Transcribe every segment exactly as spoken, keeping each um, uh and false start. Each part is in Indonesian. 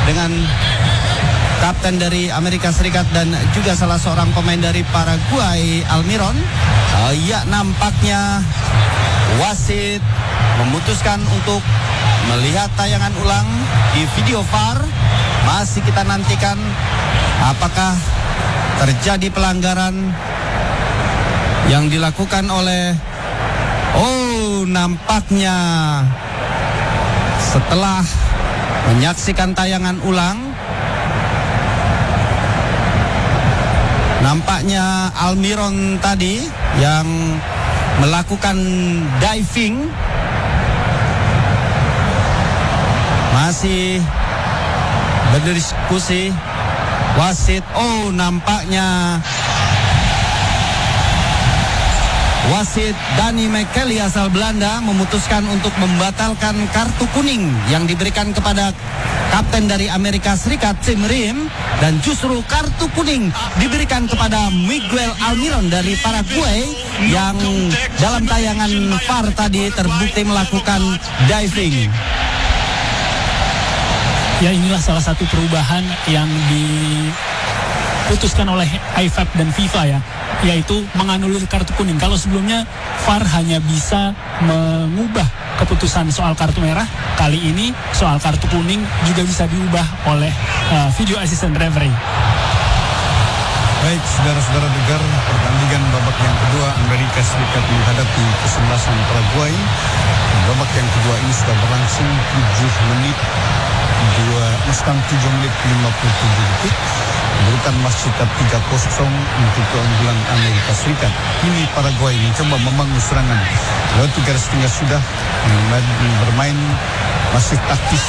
dengan kapten dari Amerika Serikat dan juga salah seorang pemain dari Paraguay, Almiron. Uh, ya, nampaknya wasit memutuskan untuk melihat tayangan ulang di video V A R. Masih kita nantikan apakah terjadi pelanggaran yang dilakukan oleh, oh, nampaknya setelah menyaksikan tayangan ulang, nampaknya Almiron tadi yang melakukan diving masih berdiskusi wasit. Oh, nampaknya wasit Danny McKelly asal Belanda memutuskan untuk membatalkan kartu kuning yang diberikan kepada kapten dari Amerika Serikat, Tim Rim, dan justru kartu kuning diberikan kepada Miguel Almiron dari Paraguay yang dalam tayangan V A R tadi terbukti melakukan diving. Ya, inilah salah satu perubahan yang diputuskan oleh I F A B dan FIFA ya, yaitu menganulir kartu kuning. Kalau sebelumnya V A R hanya bisa mengubah keputusan soal kartu merah, kali ini soal kartu kuning juga bisa diubah oleh uh, video assistant referee. Baik, saudara-saudara dengar, pertandingan babak yang kedua Amerika Serikat menghadapi kesebelasan Paraguay. Babak yang kedua ini sudah berlangsung tujuh menit, dua Mustang tujuh menit lima puluh tujuh detik. Berutan masih tiga kosong untuk keunggulan Amerika Serikat. Kini Paraguay mencoba membangun serangan. Lewat garis tengah sudah bermain masih taktis.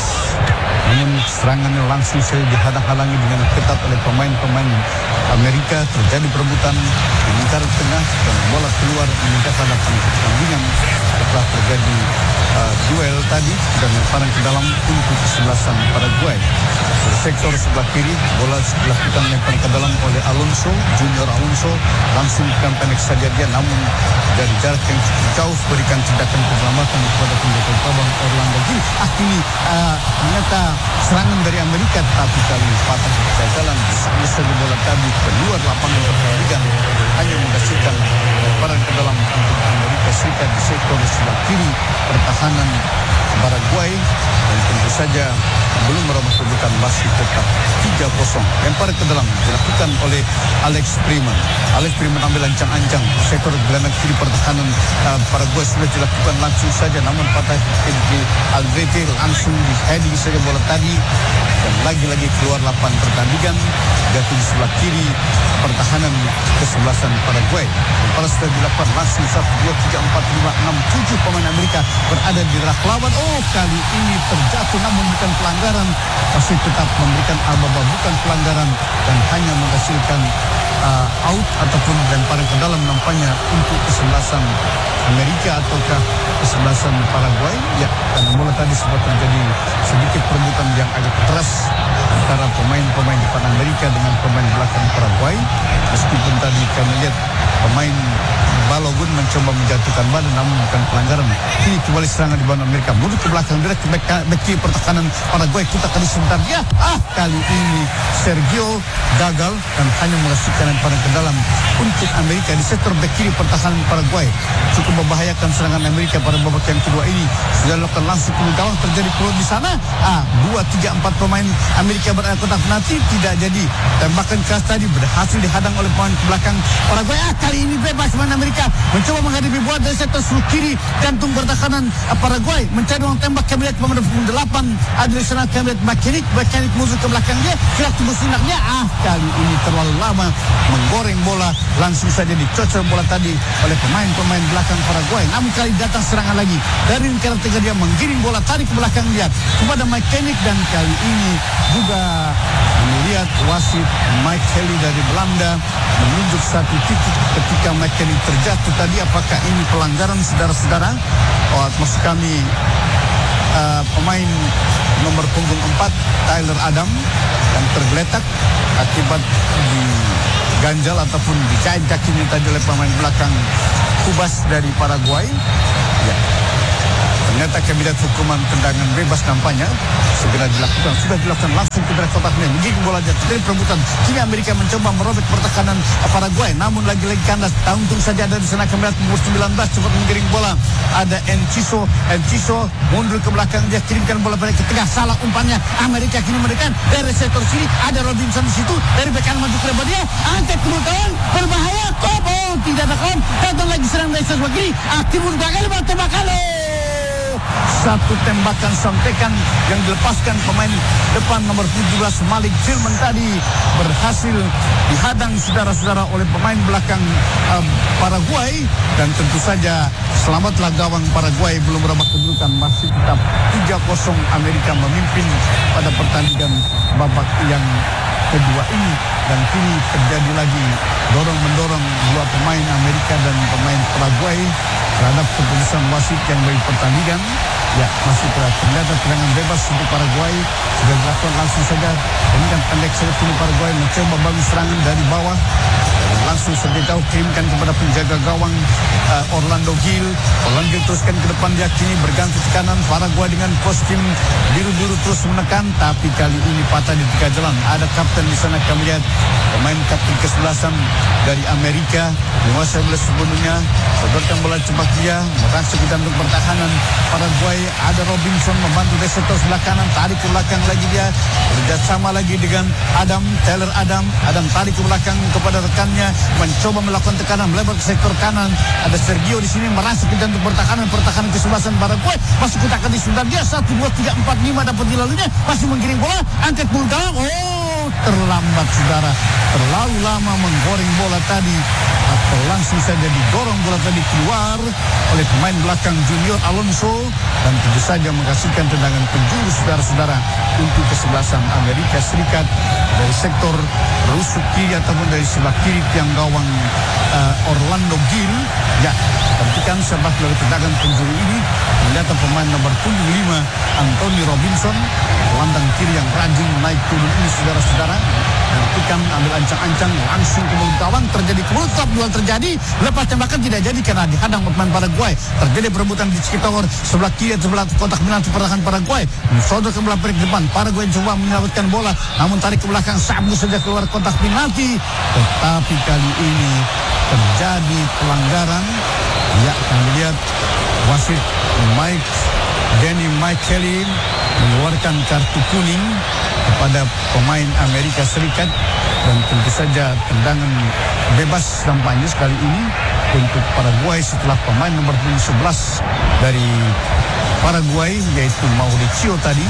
Namun serangannya langsung saja dihadang-halangi dengan ketat oleh pemain-pemain Amerika. Terjadi perebutan di lingkaran tengah dan bola keluar meningkat hadapan pertandingan setelah terjadi uh, duel tadi dan lemparan ke dalam untuk kesebelasan Paraguay. Di sektor sebelah kiri bola dilakukan lempar ke dalam oleh Alonso, Junior Alonso, langsung bukan pendek saja dia, namun dari jarak yang cukup jauh berikan tindakan keselamatan kepada penjaga gawang Orlando Gil. Ah, ini uh, ternyata serangan dari Amerika, tapi kali patah kegagalan sama saja bola tadi keluar lapangan pertandingan, hanya menghasilkan lemparan ke dalam untuk Amerika Serikat di sektor sebelah kiri pertahanan Paraguay, dan tentu saja belum merubah kedudukan masih tetap tiga kosong. Lempar ke dalam dilakukan oleh Alex Freeman. Alex Freeman ambil ancang-ancang sektor gelandang kiri pertahanan uh, Paraguay sudah dilakukan langsung saja, namun patah di Aldrete langsung di heading saja bola tadi dan lagi-lagi keluar lapangan pertandingan. Jatuh di sebelah kiri pertahanan kesebelasan Paraguay. Lempar sudah dilakukan langsung satu, dua, tiga, empat, lima, enam, tujuh pemain Amerika berada di rak lawan. Oh, kali ini terjatuh namun bukan pelanggaran, masih tetap memberikan al-baba bukan pelanggaran dan hanya menghasilkan uh, out ataupun lemparan ke dalam nampaknya untuk kesebelasan Amerika ataukah kesebelasan Paraguay. Ya, karena bola tadi sempat terjadi sedikit perebutan yang agak keras antara pemain-pemain depan Amerika dengan pemain belakang Paraguay. Meskipun tadi kami lihat pemain Balogun mencoba menjatuhkan badan namun bukan pelanggaran. Ini kembali serangan di bawah Amerika, mundur ke belakang direct ke back kiri pertahanan Paraguay. Kita kali sebentar ya, ah kali ini Sergio gagal dan hanya menghasilkan lemparan ke dalam untuk Amerika di sektor back kiri pertahanan Paraguay. Cukup membahayakan serangan Amerika pada babak yang kedua ini. Sudah dilakukan langsung ke gawang, terjadi peluang di sana. Ah, dua, tiga, empat pemain Amerika berada kotak penalti, tidak jadi. Tembakan keras tadi berhasil dihadang oleh pemain ke belakang Paraguay. Ah, kali ini bebas pemain Amerika mencoba menghadapi bola dari sektor sebelah kiri jantung pertahanan Paraguay, mencari ruang tembak. Kami lihat pemain punggung delapan ada di sana. Kami lihat Mechanic Mechanic musuh ke belakang dia, kira tunggu sinaknya. Ah, kali ini terlalu lama menggoreng bola, langsung saja dicocok bola tadi oleh pemain-pemain belakang Paraguay. Namun kali datang serangan lagi dari lingkaran tengah, dia menggiring bola tarik ke belakang dia kepada Mechanic, dan kali ini juga melihat wasit Mike Kelly dari Belanda menunjuk satu titik ketika Mechanic terjatuh tadi. Apakah ini pelanggaran, saudara-saudara? Oh, maksud kami uh, pemain nomor punggung empat Tyler Adam yang tergeletak akibat diganjal ataupun dicait kakinya tadi oleh pemain belakang Kubas dari Paraguay. Ya. Ternyata kabinet hukuman tendangan bebas nampaknya segera dilakukan, sudah dilakukan langsung ke dalam kotak penalti. Begini bolanya terjadi perebutan. Kini Amerika mencoba merobek pertahanan Paraguay, namun lagi-lagi kandas. Untung saja ada di sana kabinet nomor sembilan belas cepat menggiring bola. Ada Enciso, Enciso mundur ke belakang, dia kirimkan bola balik ke tengah, salah umpannya. Amerika kini mendekat dari sektor kiri, ada Robinson di situ, dari bek kanan maju ke depan dia, angkat ke kawan, berbahaya, kop, oh tidak ada kawan, datang lagi serang dari sebelah kiri, aktif bakal bakal satu tembakan sontekan yang dilepaskan pemain depan nomor tujuh belas Malik Tillman tadi berhasil dihadang saudara-saudara oleh pemain belakang um, Paraguay, dan tentu saja selamatlah gawang Paraguay. Belum berubah kedudukan, masih tetap tiga kosong Amerika memimpin pada pertandingan babak yang kedua ini. Dan kini terjadi lagi dorong-mendorong dua pemain Amerika dan pemain Paraguay terhadap keputusan wasit yang bagi pertandingan. Ya, masih ternyata tendangan bebas untuk Paraguay sudah dilakukan langsung saja. Ini kan pendek saja tim Paraguay mencoba bangun serangan dari bawah, langsung saja jauh kirimkan kepada penjaga gawang uh, Orlando Gil. Orlando Gil teruskan ke depan, dia kini berganti ke kanan. Paraguay dengan kostum biru-biru terus menekan, tapi kali ini patah di tengah jalan. Ada kapten di sana, kami lihat pemain kapten kesebelasan dari Amerika menguasai bola sebelumnya, sodorkan bola cepat dia merangsek ke dalam pertahanan Paraguay. Ada Robinson membantu dari sektor sebelah kanan, tarik ke belakang lagi dia, bekerjasama lagi dengan Adam Taylor Adam. Adam tarik ke belakang kepada rekannya, mencoba melakukan tekanan melebar ke sektor kanan. Ada Sergio di sini merasuk ke dalam pertahanan pertahanan kesebelasan Paraguay, masuk ke takkan di sebentar dia satu dua tiga empat lima dapat dilaluinya, masih menggiring bola, angkat bola. Oh, terlambat saudara, terlalu lama menggoreng bola tadi, atau langsung saja didorong bola tadi keluar oleh pemain belakang Junior Alonso, dan tentu saja menghasilkan tendangan penjuru saudara-saudara untuk kesebelasan Amerika Serikat dari sektor rusuk kiri ataupun dari sebelah kiri tiang gawang uh, Orlando Gil. Ya, perhatikan sepak dari tendangan penjuru ini melihat pemain nomor tujuh puluh lima Anthony Robinson, gelandang kiri yang rajin naik turun ini saudara-saudara. Perhatikan ambil ancang-ancang langsung ke mulut gawang, terjadi kemulut, duel terjadi, lepas tembakan tidak jadi karena dihadang pemain Paraguay. Terjadi perebutan di sekitar sebelah kiri sebelah kotak penalti pertahanan Paraguay, sodor ke belakang depan. Paraguay coba menyelamatkan bola, namun tarik ke belakang, sabu saja keluar kotak penalti. Tetapi kali ini terjadi pelanggaran. Ya, kami lihat wasit Mike Danny Mike Kelly mengeluarkan kartu kuning kepada pemain Amerika Serikat, dan tentu saja tendangan bebas tampaknya sekali ini untuk Paraguay setelah pemain nomor sebelas dari Paraguay yaitu Mauricio tadi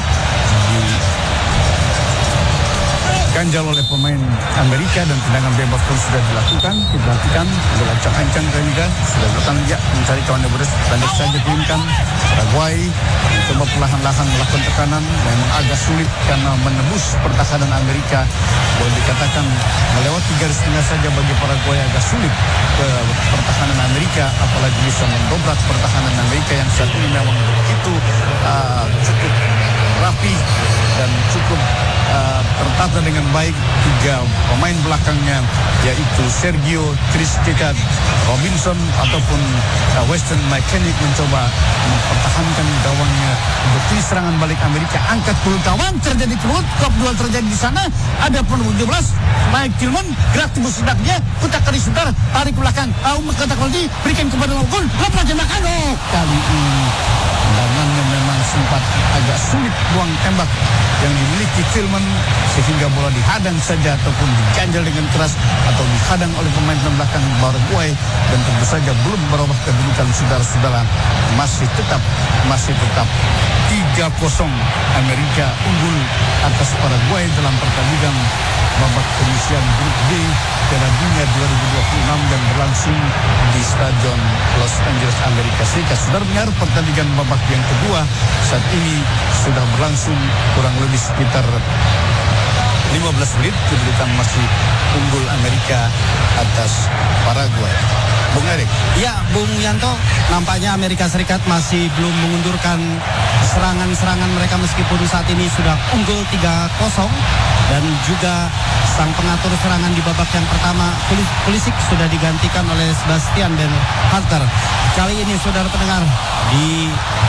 diganjal oleh pemain Amerika, dan tendangan bebas pun sudah dilakukan. Diperhatikan belancang-ancang juga sudah datang ya mencari kawan yang beres, pendek saja kirimkan. Paraguay mencoba perlahan-lahan melakukan tekanan, memang agak sulit karena menembus pertahanan Amerika. Boleh dikatakan melewati garis tengah saja bagi Paraguay agak sulit ke pertahanan Amerika, apalagi bisa mendobrak pertahanan Amerika yang saat ini memang begitu uh, cukup rapi dan cukup uh, tertata dengan baik. Tiga pemain belakangnya yaitu Sergio Triskekat, Robinson ataupun uh, Weston McKennick mencoba mempertahankan gawangnya untuk kiri serangan balik Amerika. Angkat peluit gawang, terjadi peluit, top duel terjadi di sana. Ada pun tujuh belas Mike Tillman gerak tembus sedaknya, putar kali sebentar, tarik ke belakang, uh, kata Koldi berikan kepada Logun, lepas tembakan. Oh, kali ini tendangannya memang sempat agak sulit buang tembak yang dimiliki Tillman, sehingga bola dihadang saja ataupun diganjal dengan keras atau dihadang oleh pemain belakang Paraguay, dan tentu saja belum berubah kedudukan saudara-saudara, masih tetap masih tetap tiga kosong Amerika unggul atas Paraguay dalam pertandingan babak penyisian grup D Piala Dunia dua ribu dua puluh enam yang berlangsung di Stadion Los Angeles, Amerika Serikat. Saudara dengar, pertandingan babak yang kedua saat ini sudah berlangsung kurang lebih sekitar lima belas menit, kedudukan masih unggul Amerika atas Paraguay. Bung Erik. Ya, Bung Yanto, nampaknya Amerika Serikat masih belum mengundurkan serangan-serangan mereka meskipun saat ini sudah unggul tiga kosong, dan juga sang pengatur serangan di babak yang pertama Pulisic sudah digantikan oleh Sebastian Berhalter. Kali ini saudara pendengar, di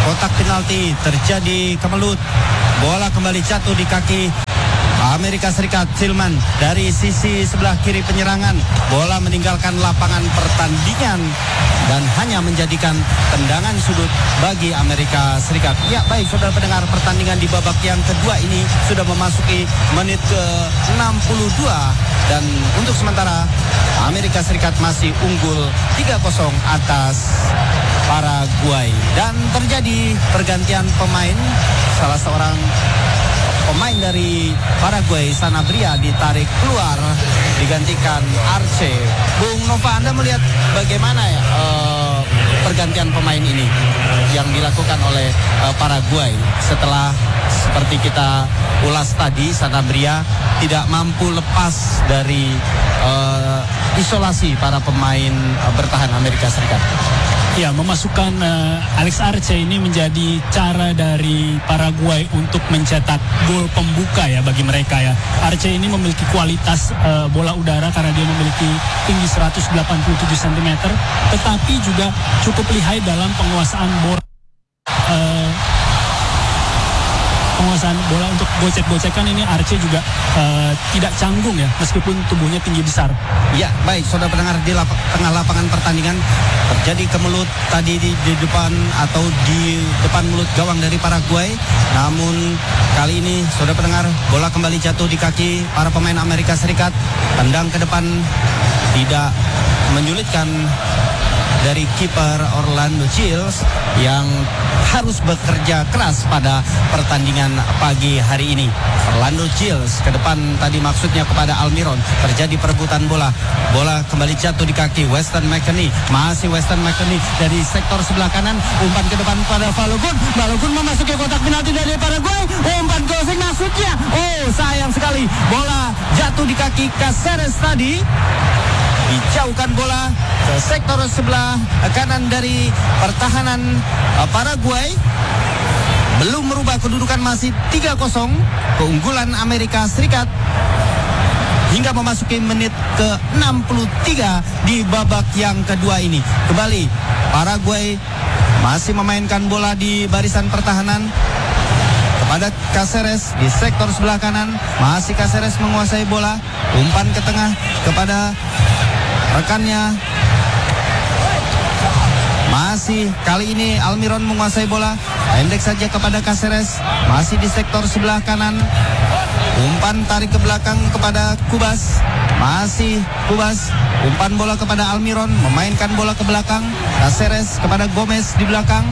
kotak penalti, terjadi kemelut. Bola kembali jatuh di kaki Amerika Serikat. Tillman dari sisi sebelah kiri penyerangan. Bola meninggalkan lapangan pertandingan dan hanya menjadikan tendangan sudut bagi Amerika Serikat. Ya baik saudara pendengar, pertandingan di babak yang kedua ini sudah memasuki menit ke enam puluh dua. Dan untuk sementara Amerika Serikat masih unggul tiga kosong atas Paraguay. Dan terjadi pergantian pemain. Salah seorang pemain dari Paraguay, Sanabria, ditarik keluar, digantikan Arce. Bung Nova, Anda melihat bagaimana ya uh, pergantian pemain ini yang dilakukan oleh uh, Paraguay setelah seperti kita ulas tadi, Sanabria tidak mampu lepas dari uh, isolasi para pemain uh, bertahan Amerika Serikat. Ya, memasukkan uh, Alex Arce ini menjadi cara dari Paraguay untuk mencetak gol pembuka ya bagi mereka ya. Arce ini memiliki kualitas uh, bola udara karena dia memiliki tinggi seratus delapan puluh tujuh sentimeter, tetapi juga cukup lihai dalam penguasaan bola. Uh, penguasaan bola untuk gocek-gocekan ini Arce juga uh, tidak canggung ya, meskipun tubuhnya tinggi besar. Ya, baik saudara pendengar, di lap- tengah lapangan pertandingan terjadi kemelut tadi di, di depan atau di depan mulut gawang dari Paraguay. Namun kali ini saudara pendengar, bola kembali jatuh di kaki para pemain Amerika Serikat. Tendang ke depan tidak menyulitkan dari kiper Orlando Childs yang harus bekerja keras pada pertandingan pagi hari ini. Orlando Childs ke depan tadi maksudnya kepada Almiron. Terjadi perebutan bola. Bola kembali jatuh di kaki Weston McKennie. Masih Weston McKennie dari sektor sebelah kanan. Umpan ke depan pada Balogun. Balogun memasuki kotak penalti dari Paraguay. Umpan crossing maksudnya. Oh, sayang sekali. Bola jatuh di kaki Caceres tadi. Dijauhkan bola ke sektor sebelah kanan dari pertahanan Paraguay. Belum merubah kedudukan, masih tiga kosong keunggulan Amerika Serikat hingga memasuki menit ke enam puluh tiga di babak yang kedua ini. Kembali Paraguay masih memainkan bola di barisan pertahanan kepada Caceres di sektor sebelah kanan. Masih Caceres menguasai bola. Umpan ke tengah kepada rekannya. Masih kali ini Almiron menguasai bola. Pendek saja kepada Caceres. Masih di sektor sebelah kanan. Umpan tarik ke belakang kepada Kubas. Masih Kubas. Umpan bola kepada Almiron. Memainkan bola ke belakang. Caceres kepada Gomez di belakang.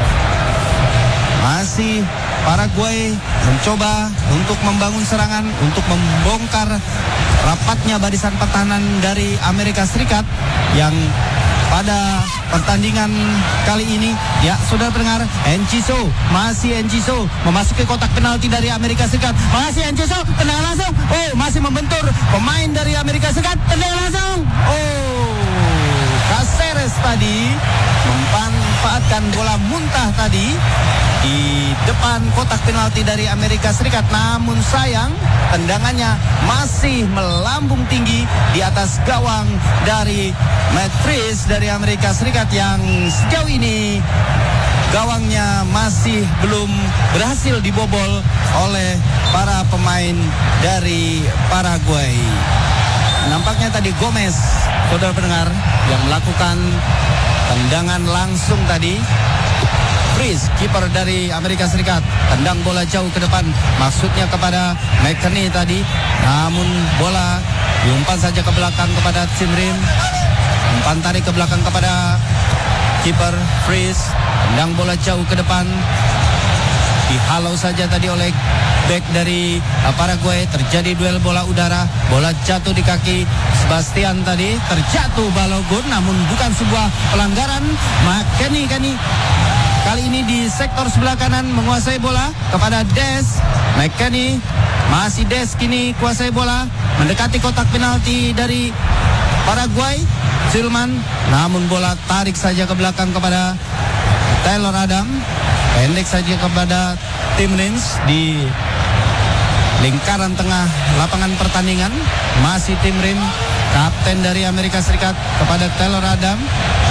Masih Paraguay mencoba untuk membangun serangan, untuk membongkar rapatnya barisan pertahanan dari Amerika Serikat yang pada pertandingan kali ini, ya saudara pendengar, Enciso, masih Enciso memasuki kotak penalti dari Amerika Serikat. Masih Enciso, tendangan langsung. Oh, masih membentur pemain dari Amerika Serikat, tendangan langsung. Oh, Caceres tadi memanfaatkan bola muntah tadi di depan kotak penalti dari Amerika Serikat. Namun sayang, tendangannya masih melambung tinggi di atas gawang dari Matt Freese dari Amerika Serikat yang sejauh ini gawangnya masih belum berhasil dibobol oleh para pemain dari Paraguay. Nampaknya tadi Gomez, saudara pendengar, yang melakukan tendangan langsung tadi. Freese, kiper dari Amerika Serikat, tendang bola jauh ke depan, maksudnya kepada McKennie tadi. Namun bola diumpan saja ke belakang kepada Tim Rim. Umpan tarik ke belakang kepada kiper Freese, tendang bola jauh ke depan. Dihalau saja tadi oleh back dari Paraguay. Terjadi duel bola udara. Bola jatuh di kaki Sebastian tadi. Terjatuh Balogun, namun bukan sebuah pelanggaran. McKennie kani kali ini di sektor sebelah kanan menguasai bola kepada Des. McKennie, masih Des kini kuasai bola, mendekati kotak penalti dari Paraguay. Tillman, namun bola tarik saja ke belakang kepada Taylor Adam. Pendek saja kepada Tim Rins di lingkaran tengah lapangan pertandingan. Masih Tim Rim, kapten dari Amerika Serikat, kepada Taylor Adam.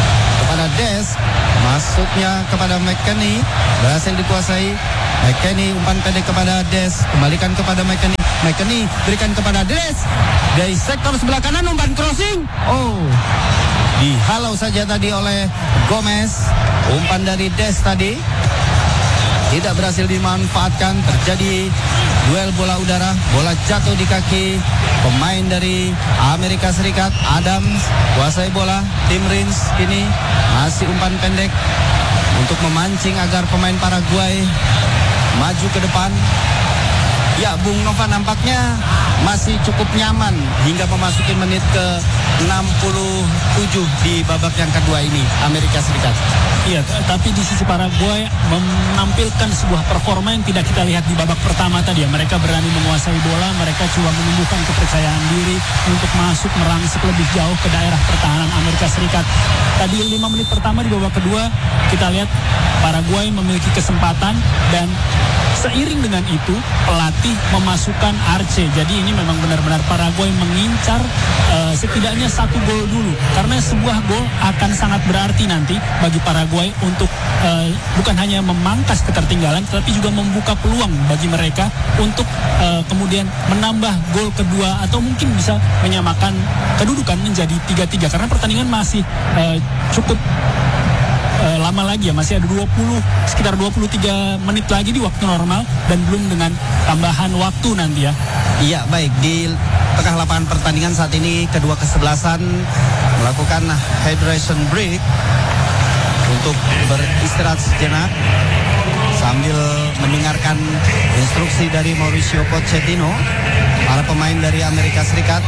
kepada Des, masuknya kepada McKennie, berhasil dikuasai. McKennie umpan pendek kepada Des, kembalikan kepada McKennie. McKennie berikan kepada Des dari sektor sebelah kanan, umpan crossing. Oh, dihalau saja tadi oleh Gomez. Umpan dari Des tadi tidak berhasil dimanfaatkan. Terjadi duel bola udara, bola jatuh di kaki pemain dari Amerika Serikat. Adams kuasai bola. Tim Rins kini masih umpan pendek untuk memancing agar pemain Paraguay maju ke depan. Ya, Bung Nova, nampaknya masih cukup nyaman hingga memasuki menit ke enam puluh tujuh di babak yang kedua ini Amerika Serikat. Iya, tapi di sisi Paraguay menampilkan sebuah performa yang tidak kita lihat di babak pertama tadi ya. Mereka berani menguasai bola, mereka coba menumbuhkan kepercayaan diri untuk masuk merangsek lebih jauh ke daerah pertahanan Amerika Serikat. Tadi lima menit pertama di babak kedua kita lihat Paraguay memiliki kesempatan dan seiring dengan itu pelatih memasukkan Arce. Jadi ini memang benar-benar Paraguay mengincar uh, setidaknya satu gol dulu, karena sebuah gol akan sangat berarti nanti bagi Paraguay untuk uh, bukan hanya memangkas ketertinggalan, tetapi juga membuka peluang bagi mereka untuk uh, kemudian menambah gol kedua atau mungkin bisa menyamakan kedudukan menjadi tiga tiga, karena pertandingan masih uh, cukup Uh, lama lagi ya, masih ada dua puluh sekitar dua puluh tiga menit lagi di waktu normal dan belum dengan tambahan waktu nanti ya. Iya, baik, di tengah lapangan pertandingan saat ini kedua kesebelasan melakukan hydration break untuk beristirahat sejenak sambil mendengarkan instruksi dari Mauricio Pochettino. Para pemain dari Amerika Serikat,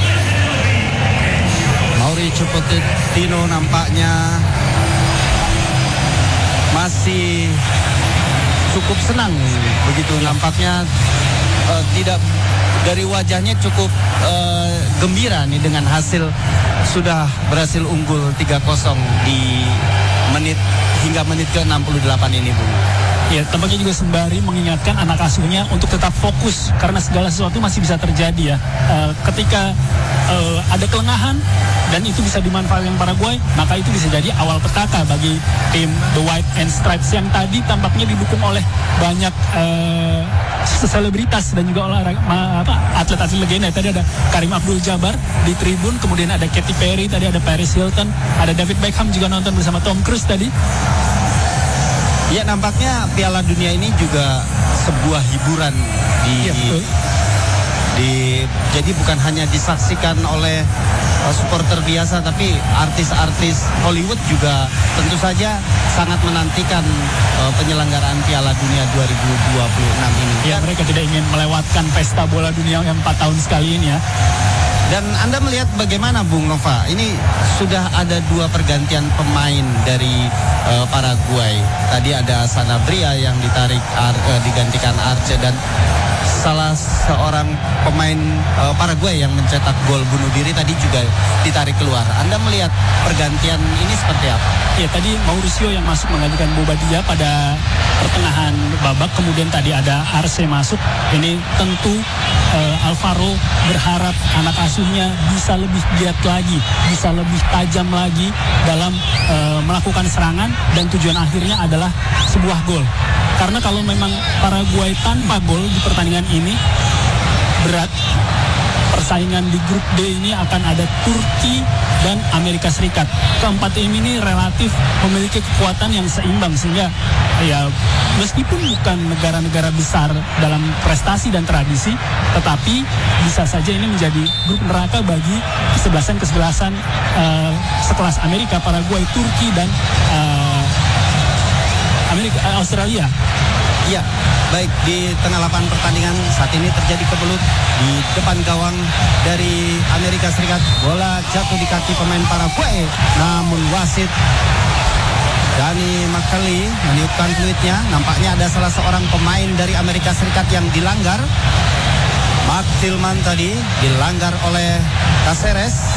Mauricio Pochettino nampaknya masih cukup senang begitu, nampaknya uh, tidak dari wajahnya cukup uh, gembira nih dengan hasil sudah berhasil unggul tiga kosong di menit hingga menit ke enam puluh delapan ini, Bung. Ya, tampaknya juga sembari mengingatkan anak asuhnya untuk tetap fokus karena segala sesuatu masih bisa terjadi ya. Uh, ketika uh, ada kelengahan dan itu bisa dimanfaatkan Paraguay, maka itu bisa jadi awal petaka bagi tim The White and Stripes yang tadi tampaknya didukung oleh banyak uh, selebritas dan juga olahraga apa atlet-atlet legenda. Tadi ada Karim Abdul-Jabbar di tribun, kemudian ada Katy Perry, tadi ada Paris Hilton, ada David Beckham juga nonton bersama Tom Cruise tadi. Ya, nampaknya Piala Dunia ini juga sebuah hiburan di, ya, betul. di jadi bukan hanya disaksikan oleh uh, supporter biasa, tapi artis-artis Hollywood juga tentu saja sangat menantikan uh, penyelenggaraan Piala Dunia dua ribu dua puluh enam ini. Ya, mereka tidak ingin melewatkan pesta bola dunia yang empat tahun sekali ini ya. Dan Anda melihat bagaimana, Bung Nova? Ini sudah ada dua pergantian pemain dari uh, Paraguay. Tadi ada Sanabria yang ditarik Ar, uh, digantikan Arce, dan salah seorang pemain uh, Paraguay yang mencetak gol bunuh diri tadi juga ditarik keluar. Anda melihat pergantian ini seperti apa? Ya, tadi Mauricio yang masuk menggantikan Bobadilla pada pertengahan babak, kemudian tadi ada Arce masuk. Ini tentu uh, Alvaro berharap anak asuhnya bisa lebih giat lagi, bisa lebih tajam lagi dalam uh, melakukan serangan, dan tujuan akhirnya adalah sebuah gol. Karena kalau memang Paraguay tanpa gol di pertandingan ini, berat. Persaingan di grup D ini akan ada Turki dan Amerika Serikat. Keempat tim ini relatif memiliki kekuatan yang seimbang, sehingga ya meskipun bukan negara-negara besar dalam prestasi dan tradisi, tetapi bisa saja ini menjadi grup neraka bagi kesebelasan-kesebelasan uh, sekelas Amerika, Paraguay, Turki dan uh, Amerika, uh, Australia. Ya, baik, di tengah lapangan pertandingan saat ini terjadi kebelut di depan gawang dari Amerika Serikat. Bola jatuh di kaki pemain Paraguay, namun wasit Danny McKelly meniupkan fluidnya. Nampaknya ada salah seorang pemain dari Amerika Serikat yang dilanggar. Mark Tillman tadi dilanggar oleh Caceres.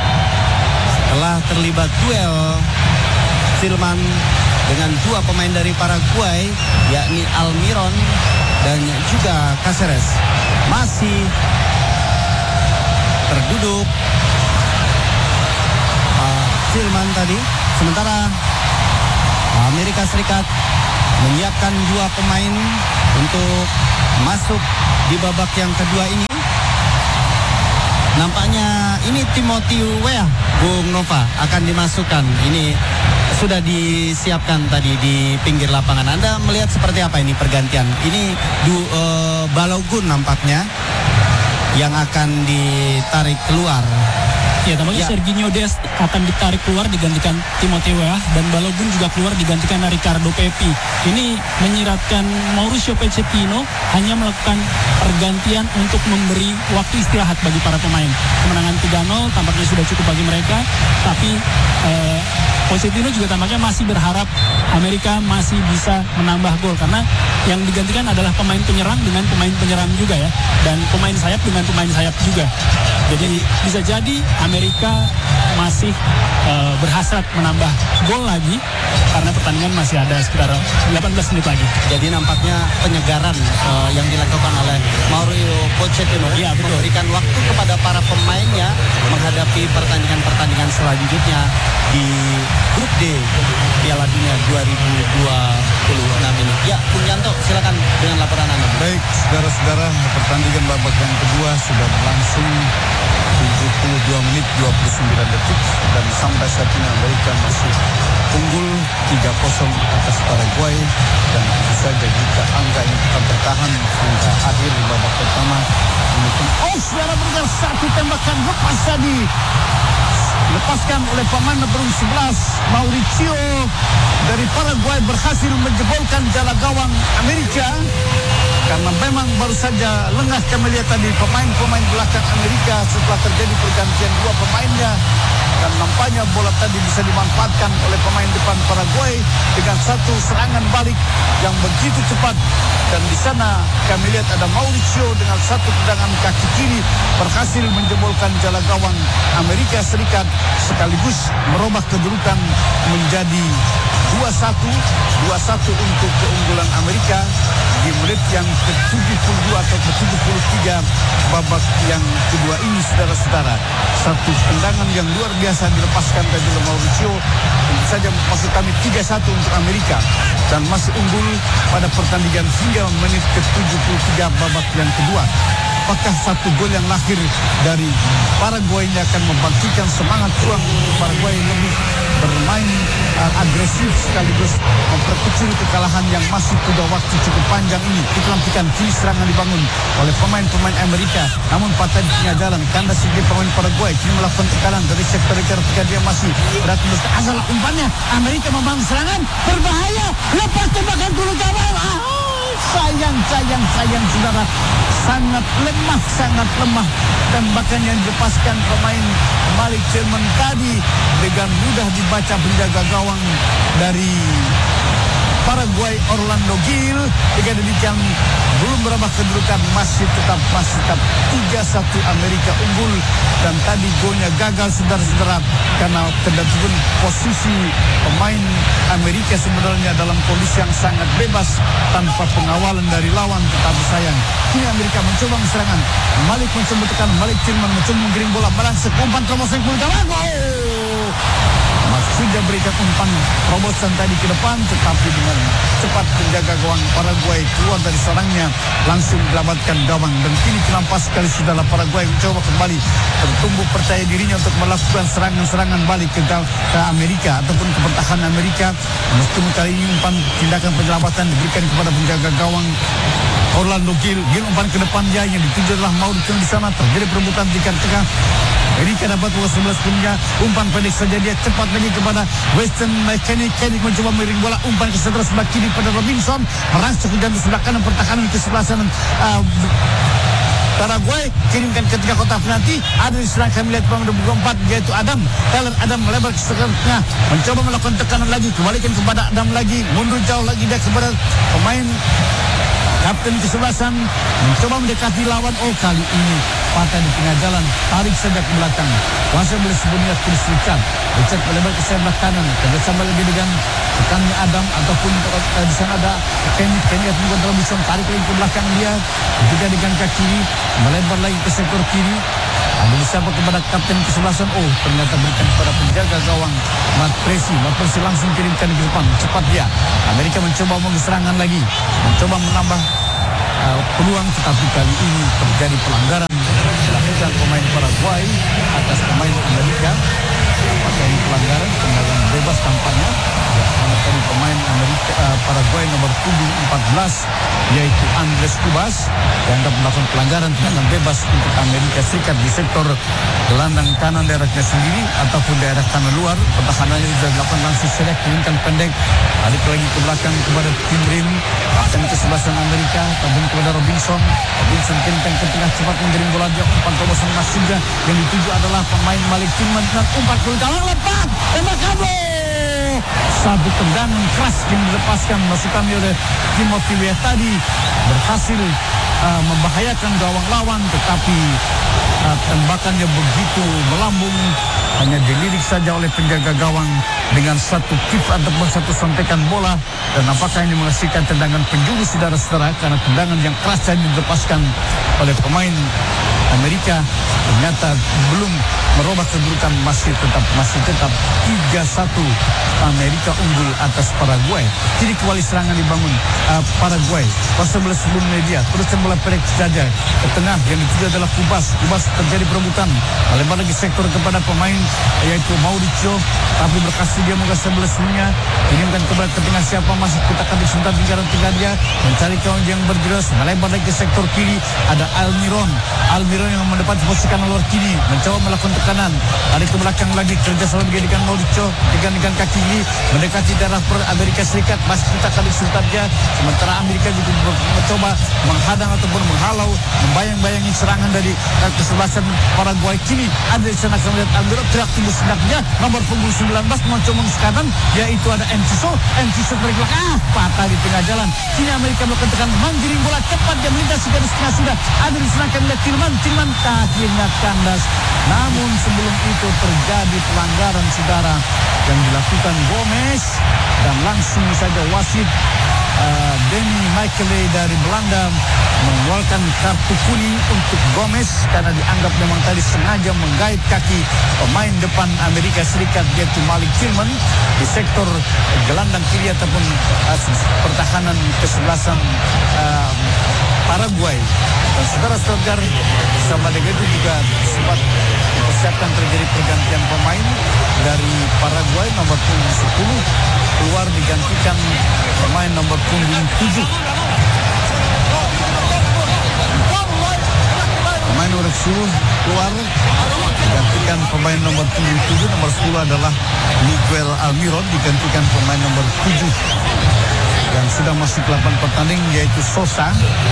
Setelah terlibat duel, Tillman dengan dua pemain dari Paraguay, yakni Almiron dan juga Caceres, masih terduduk uh, Tillman tadi. Sementara Amerika Serikat menyiapkan dua pemain untuk masuk di babak yang kedua ini. Nampaknya ini Timothy Weah, Bung Nova, akan dimasukkan. Ini sudah disiapkan tadi di pinggir lapangan. Anda melihat seperti apa ini pergantian? Ini du, uh, Balogun nampaknya yang akan ditarik keluar. Ya, tampaknya ya. Serginho Dest akan ditarik keluar digantikan Timothy Weah, dan Balogun juga keluar digantikan Ricardo Pepi. Ini menyiratkan Mauricio Pochettino hanya melakukan pergantian untuk memberi waktu istirahat bagi para pemain. Kemenangan tiga nol tampaknya sudah cukup bagi mereka, tapi eh, Pochettino juga tampaknya masih berharap Amerika masih bisa menambah gol, karena yang digantikan adalah pemain penyerang dengan pemain penyerang juga ya, dan pemain sayap dengan pemain sayap juga. Jadi bisa jadi Amerika masih uh, berhasrat menambah gol lagi, karena pertandingan masih ada sekitar delapan belas menit lagi. Jadi nampaknya penyegaran uh, yang dilakukan oleh Mauricio Pochettino ya, memberikan waktu kepada para pemainnya menghadapi pertandingan-pertandingan selanjutnya di grup D Piala Dunia dua ribu dua puluh enam ini. Ya, Bung Yanto, silakan dengan laporan Anda. Baik, saudara-saudara, pertandingan babak yang kedua sudah berlangsung tujuh puluh dua menit dua puluh sembilan detik, dan sampai saat ini Amerika masih unggul tiga kosong atas Paraguay. Dan tentu saja jika angka ini tetap bertahan hingga akhir di babak pertama, mungkin oh saudara mendengar satu tembakan lepas tadi lepaskan oleh pemain nomor sebelas Mauricio dari Paraguay berhasil menjebolkan jala gawang Amerika, karena memang baru saja lengah kami lihat tadi pemain-pemain belakang Amerika setelah terjadi pergantian dua pemainnya, dan nampaknya bola tadi bisa dimanfaatkan oleh pemain depan Paraguay dengan satu serangan balik yang begitu cepat. Dan di sana kami lihat ada Mauricio dengan satu tendangan kaki kiri berhasil menjebolkan jala gawang Amerika Serikat, sekaligus merubah kedudukan menjadi dua satu dua satu untuk keunggulan Amerika di menit yang ke tujuh puluh dua atau ke tujuh puluh tiga babak yang kedua ini, saudara-saudara. Satu tendangan yang luar biasa dilepaskan tadi oleh Mauricio, tentu saja maksud kami tiga satu untuk Amerika, dan masih unggul pada pertandingan hingga menit ke tujuh puluh tiga babak yang kedua. Apakah satu gol yang lahir dari Paraguay ini akan membangkitkan semangat juang Paraguay lebih bermain uh, agresif sekaligus memperkecil kekalahan yang masih punya waktu cukup panjang ini? Kita nantikan kini serangan dibangun oleh pemain-pemain Amerika, namun patah di tengah jalan karena segi pemain Paraguay kini melakukan tekanan dari sektor ketika dia masih berarti asal umpannya Amerika membangun serangan berbahaya, lepas tembakan dulu gawang. Ah, sayang, sayang, sayang saudara, sangat lemah, sangat lemah tembakan yang dilepaskan pemain Malik Tillman tadi, dengan mudah dibaca penjaga gawang dari Paraguay Orlando Gil. Dengan demikian belum berubah kedudukan, masih tetap masih tetap tiga satu Amerika unggul, dan tadi golnya gagal saudara-saudara karena terdapat posisi pemain Amerika sebenarnya dalam kondisi yang sangat bebas tanpa pengawalan dari lawan, tetapi sayang kini Amerika mencoba serangan. Malik mencoba tekan, Malik Tillman mencoba menggiring bola balangsek umpan terobosan kulit gawang. Oh, sudah berikan umpan terobosan tadi ke depan, tetapi dengan cepat penjaga gawang Paraguay keluar dari sarangnya, langsung delamatkan gawang. Dan kini kenapa sekali sudah Paraguay mencoba kembali bertumbuh percaya dirinya untuk melakukan serangan-serangan balik ke, ke Amerika ataupun ke pertahanan Amerika. Meskipun kali ini umpan tindakan penyelamatan diberikan kepada penjaga gawang Orlando Gil. Gil umpan ke depan dia yang dituju adalah Mauricio di sana, terjadi perebutan di tengah. Amerika dapat bola sebelas punya umpan pendek saja, dia cepat lagi kepada Weston McKennie. Kenny mencoba miring bola umpan ke sebelah sebelah kiri pada Robinson, merangsek ke jantung sebelah kanan pertahanan ke sebelah sana. Uh, Paraguay kirimkan ke tiga kotak penalti. Ada di serang kami lihat pemain dua puluh empat yaitu Adam. Tyler Adam melebar ke setengahnya, mencoba melakukan tekanan lagi, kembalikan kepada Adam lagi, mundur jauh lagi dia kepada pemain kapten kesebelasan, mencoba mendekati lawan. Oh, kali ini patah di tengah jalan, tarik saja ke belakang. Kuasa boleh sebutnya Chris Richard. Richard melebar ke sebelah kanan, kerjasama lagi dengan tekannya Adam ataupun uh, di sana ada Kenny. Kenny atau bukan Robinson, tarik lagi ke belakang dia. Ketika dengan kaki kiri, melebar lagi ke sektor kiri. Ada disabot kepada kapten kesebelasan. Oh, ternyata berikan kepada penjaga gawang Matt Presi. Matt Presi langsung kirimkan ke depan. Cepat dia. Amerika mencoba mengeserangan lagi. Mencoba menambah uh, peluang, tetapi kali ini terjadi pelanggaran dilakukan pemain Paraguay atas pemain Amerika. Apakah ini pelanggaran? Tendangan bebas tampaknya. Ya, karena tadi pemain Amerika uh, Paraguay nomor tujuh empat belas yaitu Andres Cubas dianggap melakukan pelanggaran tendangan bebas untuk Amerika Serikat di sektor gelandang kanan daerahnya sendiri ataupun daerah kanan luar. Pertahanannya sudah dilakukan langsung selek, kirimkan pendek, balik lagi ke belakang kepada Tim Rim, kapten kesebelasan Amerika, tabung kepada Robinson. Robinson kirimkan ke tengah, cepat mengirim bola dia umpan terobosan Masida yang dituju adalah pemain Malik Tillman dengan umpan ke gawang lepas tembak kabur. Satu tendangan keras yang dilepaskan masukannya oleh Timothy Weah tadi berhasil uh, membahayakan gawang lawan, tetapi uh, tembakannya begitu melambung, hanya dilirik saja oleh penjaga gawang dengan satu kick ataupun satu sontekan bola. Dan apakah ini menghasilkan tendangan penjuru, saudara-saudara, karena tendangan yang keras yang dilepaskan oleh pemain Amerika ternyata belum merubah kedudukan, masih tetap masih tetap tiga satu Amerika unggul atas Paraguay. Kini kembali serangan dibangun uh, Paraguay. Pasal bola sebelumnya dia terus bola pendek saja ke tengah yang dituju adalah Cubas. Cubas terjadi perebutan, melebar lagi sektor kepada pemain yaitu Mauricio, tapi berhasil dia mengasah bola sebelumnya, kirimkan kepada ke tengah siapa masih kita akan disuntat tinggal tinggal dia mencari kawan yang berjelas, melebar lagi ke sektor kiri ada Almiron. Almiron yang mendapati posisi kanan luar kiri, mencoba melakukan tekanan, tarik ke belakang lagi, kerjasama dengan Mauricio, dengan kaki ini mendekati darah per Amerika Serikat, masih kita akan disuntat dia, sementara Amerika juga mencoba menghadang ataupun menghalau, membayang-bayangi serangan dari kesebelasan Paraguay. Kini ada di sana akan melihat Almiron gerak timbul sedapnya, nomor punggung sembilan belas mencoba sekarang, yaitu ada Enciso. Enciso dari belakang, ah, patah di tengah jalan. Kini Amerika melakukan tekanan, menggiring bola cepat, dia melintasi garis tengah sudah, ada di sana akan melihat Tillman, Tillman kakinya kandas. Namun sebelum itu terjadi pelanggaran, saudara, yang dilakukan Gomez, dan langsung saja wasit uh, Danny Michele dari Belanda mengeluarkan kartu kuning untuk Gomez karena dianggap memang tadi sengaja menggait kaki pemain depan Amerika Serikat yaitu Malik Tillman di sektor gelandang kiri ataupun uh, pertahanan kesebelasan uh, Paraguay. Dan saudara-saudara, sama dengan itu juga sempat dipersiapkan terjadi pergantian pemain dari Paraguay. Nomor punggung sepuluh keluar digantikan pemain nomor punggung tujuh. Pemain nomor sepuluh keluar digantikan pemain nomor punggung tujuh. Nomor sepuluh adalah Miguel Almiron, digantikan pemain nomor tujuh yang sudah masuk delapan pertanding yaitu Sosa.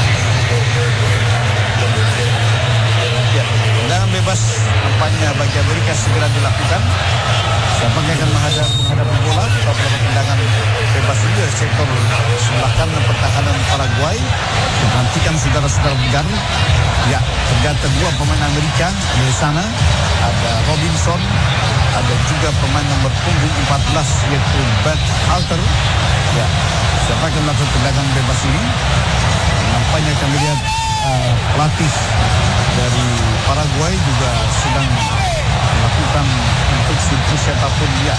Tendangan bebas nampaknya bagi Amerika segera dilakukan. Siapakah akan menghadap, menghadapi bola atau tendangan bebas ini dari sektor sebelah kanan pertahanan Paraguay. Nantikan saudara-saudara Begar. Ya, ternyata dua pemain Amerika di sana. Ada Robinson, ada juga pemain nomor punggung empat belas yaitu Bert Halter. Ya, siapa akan melakukan tendangan bebas ini? Nampaknya kami lihat uh, pelatih dari Paraguay juga sedang melakukan instruksi siapapun dia.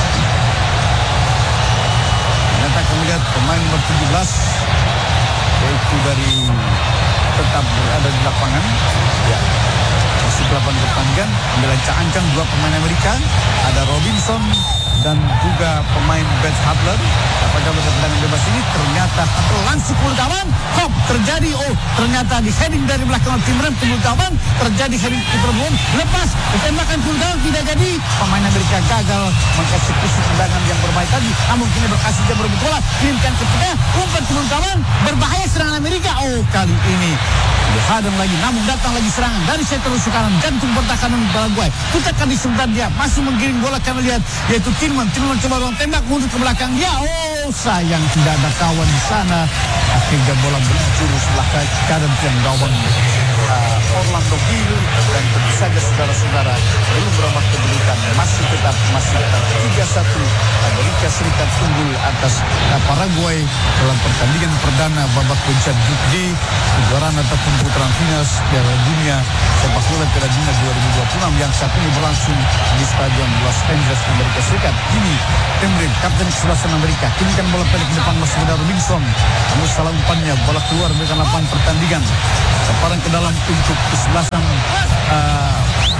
Ternyata kami lihat pemain nomor tujuh belas yaitu dari tetap berada di lapangan. Ya, masih delapan pertandingan, ambil ancang-ancang dua pemain Amerika, ada Robinson dan juga pemain Bert Hadler. Apakah tendangan bebas ini ternyata langsung pengultaman, hop terjadi, oh ternyata di heading dari belakang tim rem pengultaman, terjadi heading keperluan, lepas tembakan pengultaman tidak jadi, pemain Amerika gagal mengeksekusi tendangan yang berbahaya tadi, namun kini berhasil dia berebut bola, kirimkan ke tengah, umpan pengultaman, berbahaya serangan Amerika. Oh kali ini dihadang lagi, namun datang lagi serangan dari sektor kanan, jantung pertahanan Paraguay, kita akan disempat dia, masih menggiring bola karena lihat, yaitu Tillman, Tillman coba ruang tembak mundur ke belakang dia, oh sayang tidak ada kawan di sana, akhirnya bola meluncur sebelah kanan tiang gawang uh, Orlando Gil, dan tentu saja saudara-saudara belum berubah kedudukan, masih tetap masih tetap tiga satu Amerika Serikat unggul atas uh, Paraguay dalam pertandingan perdana babak puncak Grup D kejuaraan ataupun putaran final Piala Dunia sepak bola Piala Dunia dua ribu dua puluh enam yang saat ini berlangsung di Stadion Los Angeles, Amerika Serikat. Kini Tim Ream, kapten kesebelasan Amerika, kini kan bola pendek di depan masih ada Robinson. Namun salah umpannya, bola keluar dari lapangan pertandingan. Lemparan ke dalam untuk kesebelasan uh,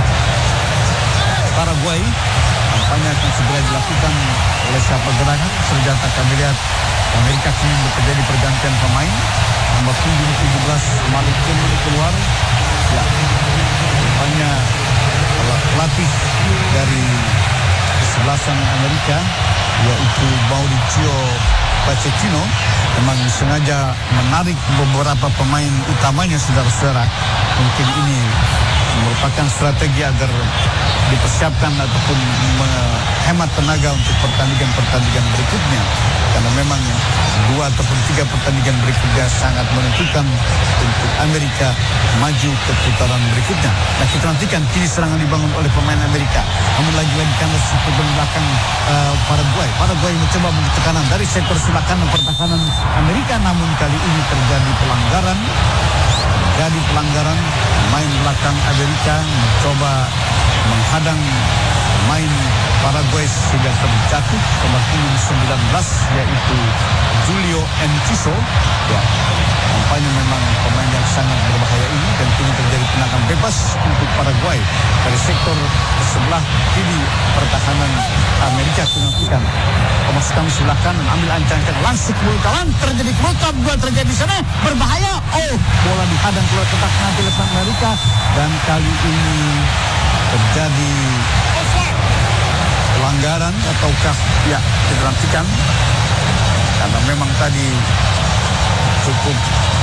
Paraguay. Kampanye akan segera dilakukan oleh siapa gerangan. Senjata kami lihat Amerika kini terjadi pergantian pemain. Nomor punggung tujuh belas Malik Kemuri keluar. Ya, kampanye pelatih dari kesebelasan Amerika yaitu Mauricio Pochettino memang sengaja menarik beberapa pemain utamanya, saudara-saudara. Mungkin ini merupakan strategi agar dipersiapkan ataupun menghemat tenaga untuk pertandingan-pertandingan berikutnya, karena memang dua ataupun tiga pertandingan berikutnya sangat menentukan untuk Amerika maju ke putaran berikutnya. Nah, kita nantikan kini serangan dibangun oleh pemain Amerika, namun lagi-lagi kandas di belakang uh, Paraguay. Paraguay mencoba membuat tekanan dari sektor sebelah kanan pertahanan Amerika, namun kali ini terjadi pelanggaran. Jadi pelanggaran, main belakang Amerika mencoba menghadang main Paraguay sehingga terjatuh nomor sembilan belas yaitu Julio Enciso. Ya, nampaknya memang pemain yang sangat berbahaya ini, dan kini terjadi tendangan bebas untuk Paraguay dari sektor sebelah kiri pertahanan Amerika. Menantikan pemasukan sebelah kanan, ambil ancang-ancang langsung ke kawan, terjadi kerutab, gol terjadi di sana, berbahaya. Oh, bola dihadang keluar kotak penalti oleh Amerika, dan kali ini terjadi pelanggaran ataukah ya kita nantikan, karena memang tadi cukup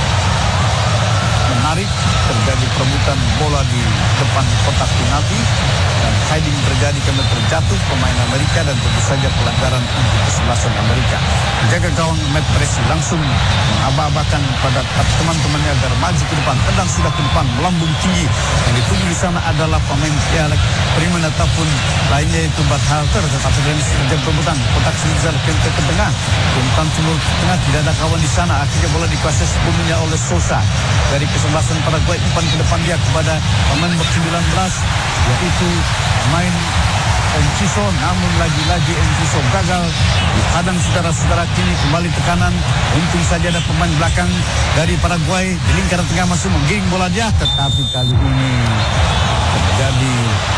menarik, terjadi perebutan bola di depan kotak penalti dan heading terjadi karena terjatuh pemain Amerika, dan tentu saja pelanggaran untuk kesebelasan Amerika. Menjaga gawang Matt Pressey langsung mengaba-abakan pada teman-temannya agar maju ke depan, tendang sudah ke depan, melambung tinggi. Yang ditunggu di sana adalah pemain Pialek Primen ataupun lainnya itu Bad Halter, tetapi dari sejak perebutan kotak Sinizar ke tengah, umpan timur tengah, tidak ada kawan di sana. Akhirnya bola dikuasai sepenuhnya oleh Sosa dari kesebelasan Paraguay. Umpan ke depan dia kepada pemain nomor sembilan belas yaitu main Enciso, namun lagi-lagi Enciso gagal dihadang, saudara-saudara. Kini kembali tekanan, untung saja ada pemain belakang dari Paraguay di lingkaran tengah masuk menggiring bola dia, tetapi kali ini terjadi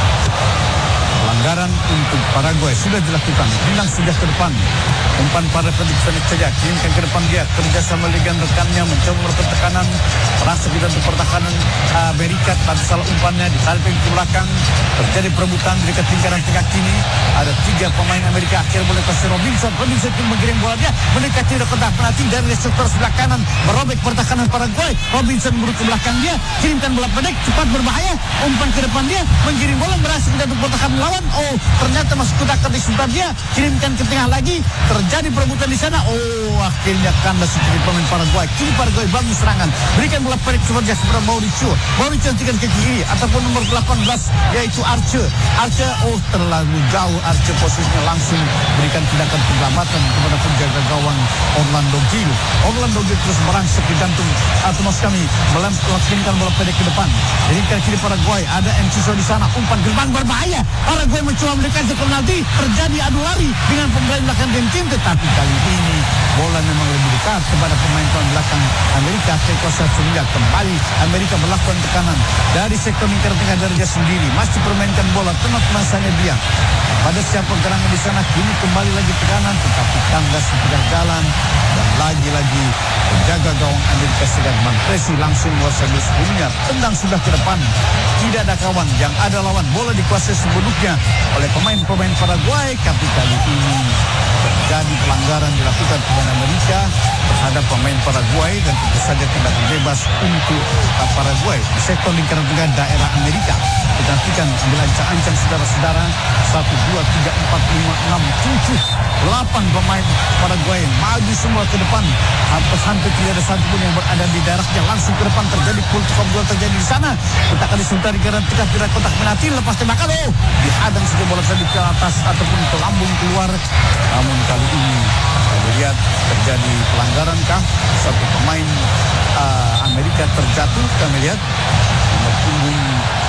pelanggaran untuk Paraguay. Sudah dilakukan, bilang sudah ke depan, umpan pada pendek-pendek saja, kirimkan ke depan dia, kerjasama dengan rekannya mencoba melakukan tekanan, merasa kita untuk pertahanan Amerika, tapi salah umpannya ditarik ke belakang, terjadi perebutan di dekat lingkaran tengah. Kini ada tiga pemain Amerika, akhirnya boleh kasih Robinson, Robinson pun mengirim bola dia mendekati kotak penalti dari sektor sebelah kanan, merobek pertahanan Paraguay. Robinson buruk ke belakang dia, kirimkan bola pendek, cepat berbahaya, umpan ke depan dia, mengirim bola berhasil kita untuk pertahanan lawan. Oh, ternyata masuk kotak di sebelah dia, kirimkan ke tengah lagi, terjadi perebutan di sana. Oh, akhirnya kandas sedikit pemain Paraguay. Kini Paraguay bangun serangan, berikan bola pendek seperti kepada Mauricio. Mauricio hentikan ke kiri ataupun nomor delapan belas yaitu Arce. Arce, oh terlalu jauh Arce, posisinya langsung berikan tindakan penyelamatan kepada penjaga gawang Orlando Gil. Orlando Gil terus merangsek di jantung atau maksud kami melemparkan bola pendek ke depan. Jadi ke kiri Paraguay ada Enciso di sana, umpan gerbang berbahaya. Paraguay mencoba mendekati penalti, terjadi adu lari dengan pemain belakang tim, tetapi kali ini bola memang lebih dekat kepada pemain-pemain belakang Amerika. Kekosa sehingga kembali Amerika melakukan tekanan dari sektor lingkaran tengah dari dia sendiri, masih permainkan bola, tenang masanya dia pada siapa gerangan di sana. Kini kembali lagi tekanan, tetapi kandas di tengah jalan, dan lagi-lagi penjaga gawang Amerika Serikat Matt Pressey langsung menguasai sebelumnya, tendang sudah ke depan, tidak ada kawan, yang ada lawan. Bola dikuasai sepenuhnya oleh pemain-pemain Paraguay, tapi kali ini terjadi pelanggaran dilakukan pemain Amerika terhadap pemain Paraguay, dan tentu saja tindakan bebas untuk Paraguay di sektor lingkaran tengah daerah Amerika. Kita nantikan ambil ancang-ancang saudara-saudara, satu, dua, tiga, empat, lima, enam, tujuh, delapan pemain Paraguay maju semua ke depan, hampir-hampir tidak ada satu pun yang berada di daerahnya. Langsung ke depan terjadi kultur gol terjadi di sana, letakkan di sebentar di lingkaran tengah tidak kotak penalti, lepas tembakan, oh dihadang sudah bola tadi ke atas ataupun ke lambung keluar. Namun kali ini kita lihat terjadi pelanggaran kah, satu pemain uh, Amerika terjatuh. Kami lihat nomor punggung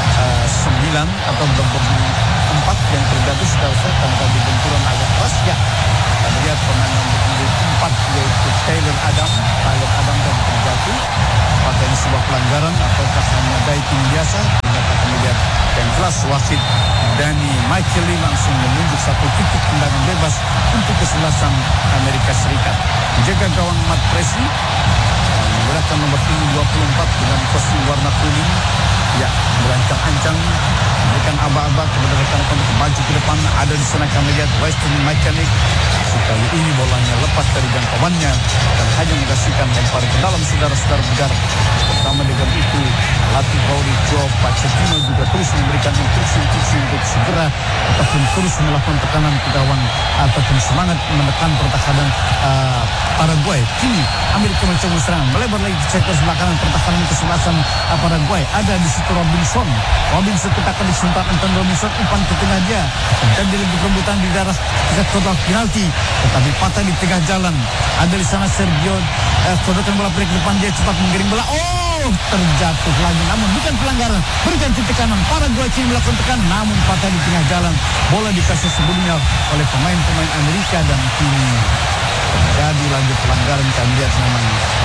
atau babak empat yang terjadi setelah tanpa dibenturan agak keras ya. Kita lihat pemain nomor empat yaitu Taylor Adam, Taylor Adam tadi terjatuh. Apakah ini sebuah pelanggaran ataukah hanya diving biasa? Ternyata kemudian yang jelas wasit Danny Michaeli langsung menunjuk satu titik tendangan bebas untuk kesebelasan Amerika Serikat. Menjaga gawang Matt Presley menggunakan nomor dua puluh empat dengan kostum warna kuning. Ya, merancang-ancang memberikan aba-aba kepada rekan-rekan untuk maju ke depan. Ada di sana kami lihat Weston Mechanic. Sekali ini bolanya lepas dari jangkauannya dan hanya menghasilkan lempar ke dalam saudara-saudara Bugar. Bersama dengan itu, pelatih Pauli Joe Pochettino juga terus memberikan instruksi-instruksi untuk segera ataupun terus melakukan tekanan ke gawang ataupun semangat menekan pertahanan uh, Paraguay. Kini Amerika mencoba serang, melebar lagi ke sektor sebelah kanan pertahanan kesebelasan uh, Paraguay. Ada di situ Robinson. Robinson ketakan disentak Anton Robinson, umpan ke tengah dia. Dan di lagi perebutan di daerah kotak penalti, tetapi patah di tengah jalan. Ada di sana Sergio eh, kodokan bola ke depan, dia cepat menggiring bola. Oh, terjatuh lagi, namun bukan pelanggaran. Berikan titik kanan. Paraguay kini melakukan tekanan, namun patah di tengah jalan. Bola dikasih sebelumnya oleh pemain-pemain Amerika dan kini terjadi lagi pelanggaran. Kami lihat memang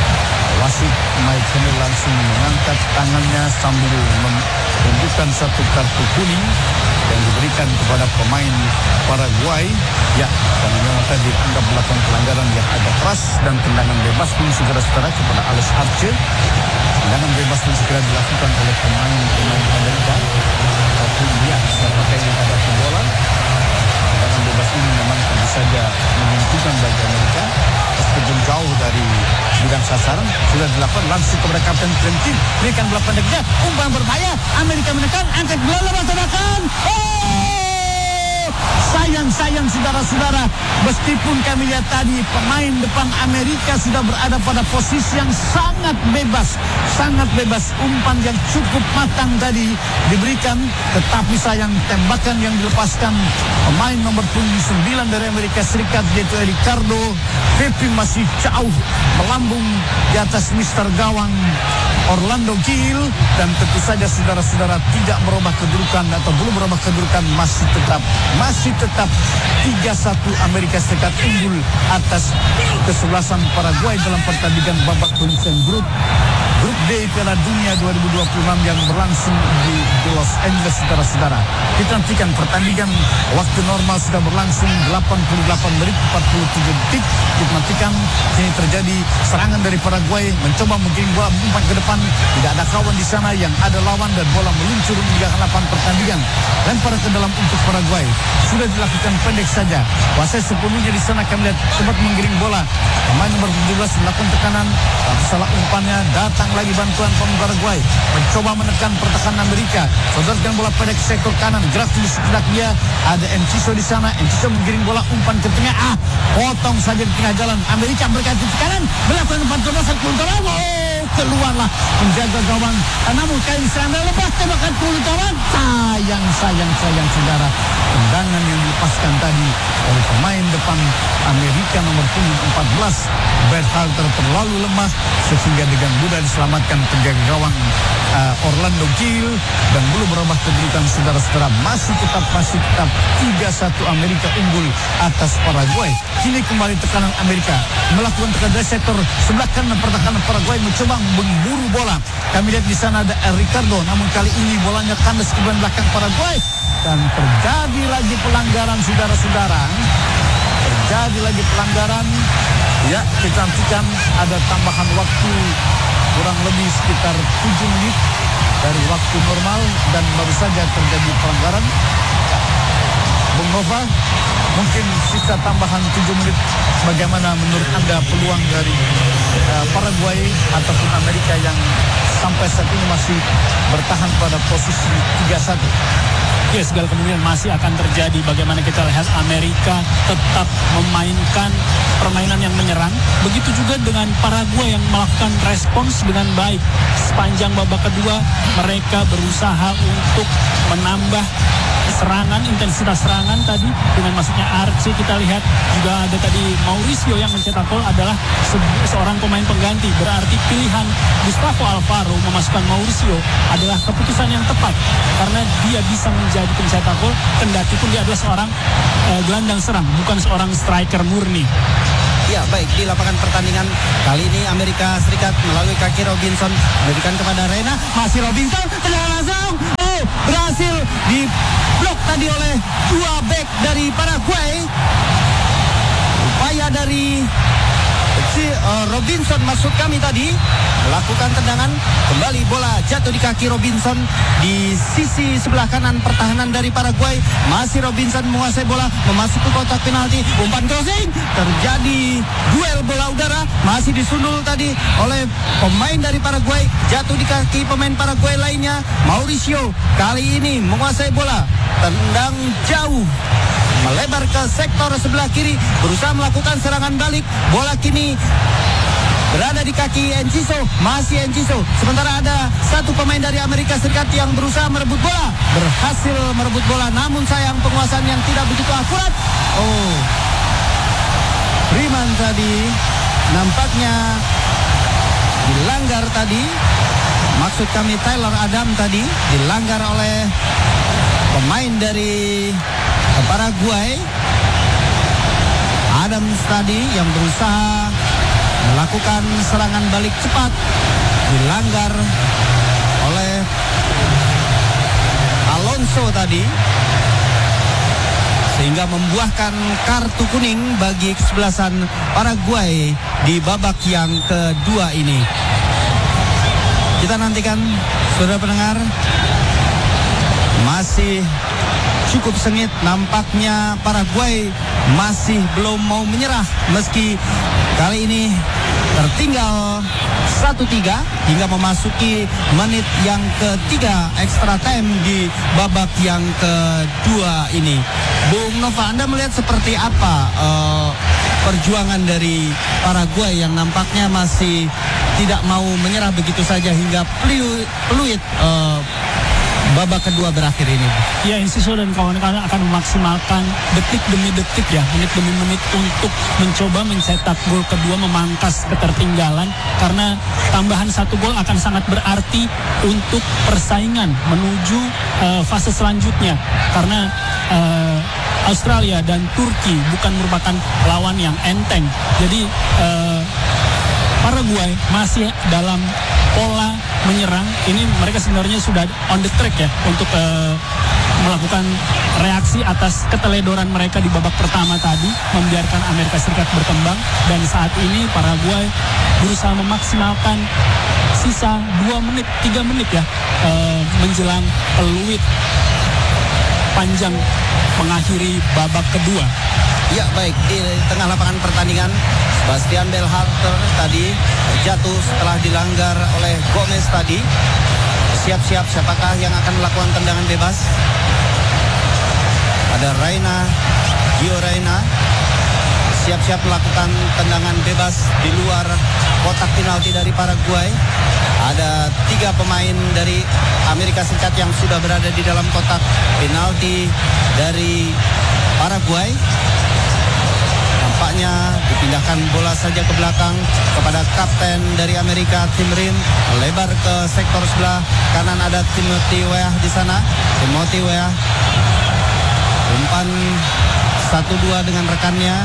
wasit Mike Kennedy langsung mengangkat tangannya sambil menunjukkan satu kartu kuning yang diberikan kepada pemain Paraguay. Ya, karena memang tadi dianggap melakukan pelanggaran yang agak keras dan tendangan bebas pun segera-segera kepada Alex Arce. Tendangan bebas pun segera dilakukan oleh pemain-pemain Amerika. Tapi ya, apakah ini ada bola? Tendangan bebas ini memang tentu saja menguntungkan bagi Amerika. Meskipun jauh dari bidang sasaran, sudah dilakukan langsung kepada Kapten Trentin. Berikan bola pendeknya, umpan berbahaya. Amerika menekan, angkat bola lepas tenakan. Oh! Sayang-sayang saudara-saudara, meskipun kami lihat tadi pemain depan Amerika sudah berada pada posisi yang sangat bebas, sangat bebas. Umpan yang cukup matang tadi diberikan, tetapi sayang tembakan yang dilepaskan pemain nomor punggung sembilan dari Amerika Serikat yaitu Ricardo Pepi masih jauh melambung di atas mister gawang Orlando Gil, dan tentu saja saudara-saudara tidak merubah kedudukan atau belum merubah kedudukan, masih tetap masih tetap tiga satu Amerika Serikat unggul atas kesebelasan Paraguay dalam pertandingan babak penyisihan grup Grup D Piala Dunia dua ribu dua puluh enam yang berlangsung di Los Angeles, saudara-saudara. Kita nantikan pertandingan waktu normal sudah berlangsung delapan puluh delapan menit empat puluh tujuh detik. Kita nantikan kini terjadi serangan dari Paraguay, mencoba menggiring bola umpan ke depan. Tidak ada kawan di sana, yang ada lawan dan bola meluncur meninggalkan lapangan pertandingan. Lempar ke dalam untuk Paraguay. Sudah dilakukan pendek saja. Kuasai sepenuhnya di sana, kami lihat sempat menggiring bola. Pemain nomor tujuh belas melakukan tekanan, tapi salah umpannya. Datang lagi bantuan pemain Paraguay, mencoba menekan pertahanan Amerika. Sodorkan bola pendek sektor kanan, gerak di sebelah dia. Ada Enciso di sana. Enciso menggiring bola umpan ke tengah. Ah, potong saja di tengah jalan. Amerika berkaki di kanan, melakukan umpan ke dasar kultural. Oh, keluarlah menjaga gawang. Namun kali seranda lepas tembakan puluh kawan. Sayang, sayang, sayang saudara. Tendangan yang dilepaskan tadi oleh pemain depan Amerika nomor punggung empat belas, Berhalter, terlalu lemah sehingga dengan mudah diselamatkan penjaga gawang uh, Orlando Gil, dan belum berubah kedudukan saudara-saudara. Masih tetap masih tetap tiga satu Amerika unggul atas Paraguay. Kini kembali tekanan Amerika melakukan tekanan dari sektor sebelah kanan pertahanan Paraguay, mencoba memburu bola. Kami lihat di sana ada Ricardo, namun kali ini bolanya kandas ke belakang Paraguay. Dan terjadi lagi pelanggaran saudara-saudara. Terjadi lagi pelanggaran. Ya, kita nantikan ada tambahan waktu kurang lebih sekitar tujuh menit dari waktu normal, dan baru saja terjadi pelanggaran. Bung Nova, mungkin sisa tambahan tujuh menit, bagaimana menurut Anda peluang dari uh, Paraguay ataupun Amerika yang sampai saat ini masih bertahan pada posisi tiga satu? Ya, segala kemungkinan masih akan terjadi. Bagaimana kita lihat Amerika tetap memainkan permainan yang menyerang. Begitu juga dengan Paraguay yang melakukan respons dengan baik. Sepanjang babak kedua mereka berusaha untuk menambah serangan, intensitas serangan tadi dengan masuknya Arce. Kita lihat juga ada tadi Mauricio yang mencetak gol adalah se- seorang pemain pengganti. Berarti pilihan Gustavo Alfaro memasukkan Mauricio adalah keputusan yang tepat, karena karena dia bisa menjadi pencetak gol kendati pun dia adalah seorang uh, gelandang serang, bukan seorang striker murni. Ya, baik, di lapangan pertandingan kali ini Amerika Serikat melalui kaki Robinson memberikan kepada Reina, masih Robinson, tendangan langsung, oh, berhasil diblok tadi oleh dua back dari Paraguay. Upaya dari si uh, Robinson masuk kami tadi melakukan tendangan, kembali bola jatuh di kaki Robinson di sisi sebelah kanan pertahanan dari Paraguay. Masih Robinson menguasai bola, memasuki kotak penalti, umpan crossing, terjadi duel bola udara, masih disundul tadi oleh pemain dari Paraguay, jatuh di kaki pemain Paraguay lainnya. Mauricio kali ini menguasai bola, tendang jauh melebar ke sektor sebelah kiri, berusaha melakukan serangan balik. Bola kini berada di kaki Enciso, masih Enciso. Sementara ada satu pemain dari Amerika Serikat yang berusaha merebut bola, berhasil merebut bola, namun sayang penguasaan yang tidak begitu akurat. Oh, Freeman tadi nampaknya dilanggar tadi. Maksud kami Tyler Adam tadi dilanggar oleh pemain dari Paraguay. Adams tadi yang berusaha melakukan serangan balik cepat dilanggar oleh Alonso tadi, sehingga membuahkan kartu kuning bagi kesebelasan Paraguay di babak yang kedua ini. Kita nantikan, saudara pendengar, masih cukup sengit, nampaknya Paraguay masih belum mau menyerah meski kali ini tertinggal satu tiga hingga memasuki menit yang ketiga extra time di babak yang kedua ini. Bung Nova, Anda melihat seperti apa uh, perjuangan dari Paraguay yang nampaknya masih tidak mau menyerah begitu saja hingga peluit, peluit uh, babak kedua berakhir ini? Ya, Enciso dan kawan-kawan akan memaksimalkan detik demi detik ya, menit demi menit untuk mencoba mencetak gol kedua, memangkas ketertinggalan, karena tambahan satu gol akan sangat berarti untuk persaingan menuju uh, fase selanjutnya, karena uh, Australia dan Turki bukan merupakan lawan yang enteng. Jadi uh, Paraguay masih dalam pola menyerang. Ini mereka sebenarnya sudah on the track ya untuk uh, melakukan reaksi atas keteledoran mereka di babak pertama tadi, membiarkan Amerika Serikat berkembang, dan saat ini Paraguay berusaha memaksimalkan sisa dua menit, tiga menit ya uh, menjelang peluit panjang mengakhiri babak kedua. Ya, baik, di tengah lapangan pertandingan Sebastian Berhalter tadi jatuh setelah dilanggar oleh Gomez tadi. Siap-siap siapakah yang akan melakukan tendangan bebas? Ada Reina, Gio Reina, siap-siap melakukan tendangan bebas di luar kotak penalti dari Paraguay. Ada tiga pemain dari Amerika Serikat yang sudah berada di dalam kotak penalti dari Paraguay. Nampaknya dipindahkan bola saja ke belakang kepada kapten dari Amerika, Tim Rim, melebar ke sektor sebelah kanan. Ada Timothy Weah di sana. Timothy Weah umpan satu dua dengan rekannya,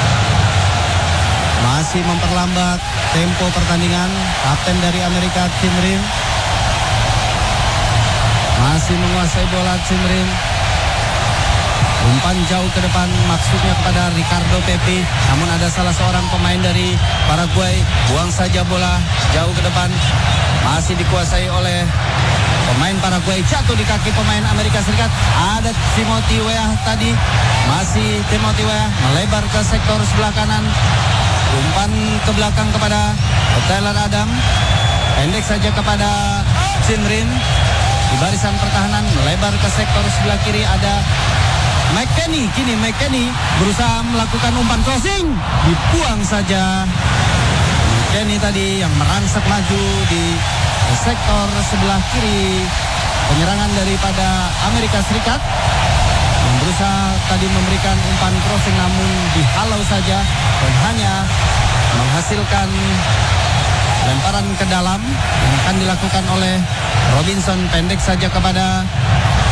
masih memperlambat tempo pertandingan. Kapten dari Amerika, Tim Rim, masih menguasai bola. Tim Rim umpan jauh ke depan, maksudnya kepada Ricardo Pepi, namun ada salah seorang pemain dari Paraguay buang saja bola jauh ke depan, masih dikuasai oleh pemain Paraguay, jatuh di kaki pemain Amerika Serikat. Ada Timothy Weah tadi, masih Timothy Weah melebar ke sektor sebelah kanan, umpan ke belakang kepada Tyler Adam, pendek saja kepada Simrin di barisan pertahanan, melebar ke sektor sebelah kiri. Ada McKennie, kini McKennie berusaha melakukan umpan crossing, dibuang saja. McKennie tadi yang merangsek maju di sektor sebelah kiri penyerangan daripada Amerika Serikat, yang berusaha tadi memberikan umpan crossing namun dihalau saja dan hanya menghasilkan lemparan ke dalam yang akan dilakukan oleh Robinson, pendek saja kepada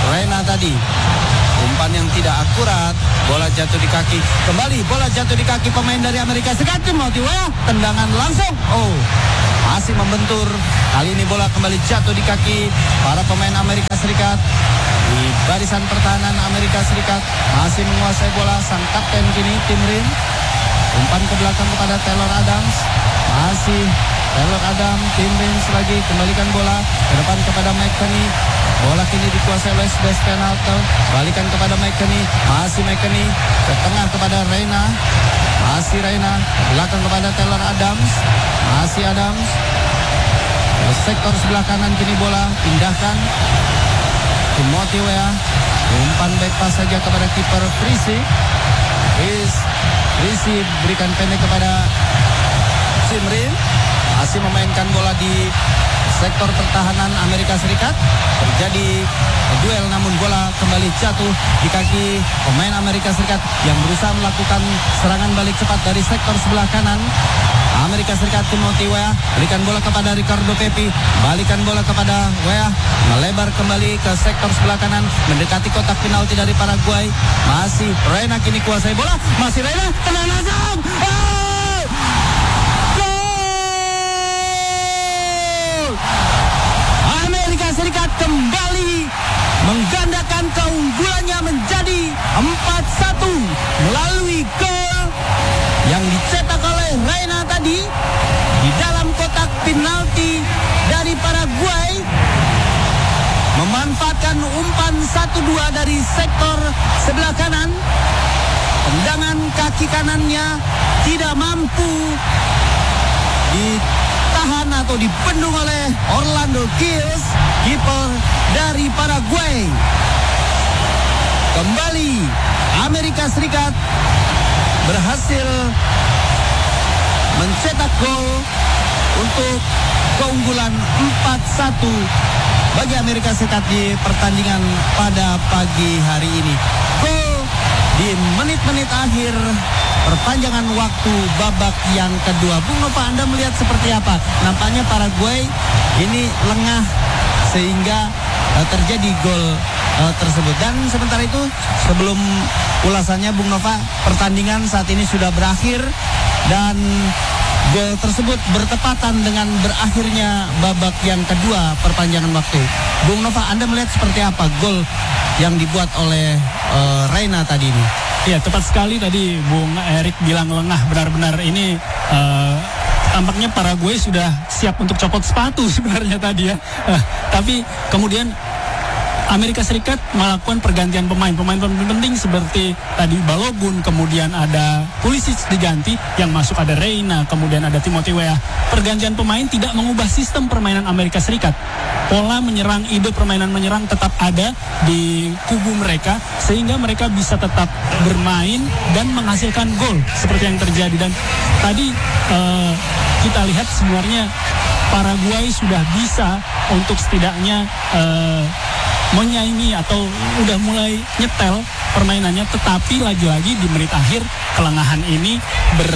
Reina tadi. Umpan yang tidak akurat, bola jatuh di kaki. Kembali bola jatuh di kaki pemain dari Amerika Serikat. Timothy Weah, tendangan langsung. Oh, masih membentur. Kali ini bola kembali jatuh di kaki para pemain Amerika Serikat. Di barisan pertahanan Amerika Serikat masih menguasai bola sang kapten kini Tim Rim. Umpan ke belakang kepada Taylor Adams. Masih Taylor Adams, Tim Rim lagi kembalikan bola ke depan kepada McKennie. Bola kini dikuasai oleh Sebastian Penalto. Balikan kepada McKennie. Masih McKennie ke tengah kepada Reina. Masih Reina belakang kepada Taylor Adams. Masih Adams ke sektor sebelah kanan, kini bola pindahkan Timothy Weah. Umpan back pass saja kepada kiper Frisi. Chris Frisi berikan pendek kepada Simrin. Masih memainkan bola di sektor pertahanan Amerika Serikat. Terjadi duel namun bola kembali jatuh di kaki pemain Amerika Serikat yang berusaha melakukan serangan balik cepat dari sektor sebelah kanan Amerika Serikat. Timothy Weah berikan bola kepada Ricardo Pepi. Balikan bola kepada Weah, melebar kembali ke sektor sebelah kanan mendekati kotak penalti dari Paraguay. Masih Reina kini kuasai bola. Masih Reina, tendangan langsung. Oh! Amerika Serikat kembali menggandakan keunggulannya menjadi empat satu melalui gol yang dicetak oleh Reina tadi di dalam kotak penalti dari Paraguay. Memanfaatkan umpan satu dua dari sektor sebelah kanan. Tendangan kaki kanannya tidak mampu ditahan atau dibendung oleh Orlando Gilles, kiper dari Paraguay. Kembali Amerika Serikat berhasil mencetak gol untuk keunggulan empat satu bagi Amerika Serikat di pertandingan pada pagi hari ini. Gol di menit-menit akhir perpanjangan waktu babak yang kedua. Bung Nova, Anda melihat seperti apa? Nampaknya Paraguay ini lengah sehingga uh, terjadi gol uh, tersebut. Dan sementara itu sebelum ulasannya Bung Nova, pertandingan saat ini sudah berakhir dan gol tersebut bertepatan dengan berakhirnya babak yang kedua perpanjangan waktu. Bung Nova, Anda melihat seperti apa gol yang dibuat oleh uh, Reina tadi ini? Ya, tepat sekali tadi Bung Erik bilang lengah. Benar-benar ini uh, tampaknya Paraguay sudah siap untuk copot sepatu sebenarnya tadi ya. Uh, tapi kemudian Amerika Serikat melakukan pergantian pemain. Pemain-pemain penting seperti tadi Balogun, kemudian ada Pulisic diganti, yang masuk ada Reina, kemudian ada Timothy Weah. Pergantian pemain tidak mengubah sistem permainan Amerika Serikat. Pola menyerang, ide permainan menyerang tetap ada di kubu mereka, sehingga mereka bisa tetap bermain dan menghasilkan gol seperti yang terjadi. Dan tadi uh, kita lihat sebenarnya Paraguay sudah bisa untuk setidaknya uh, menyaingi atau udah mulai nyetel permainannya, tetapi lagi-lagi di menit akhir kelengahan ini ber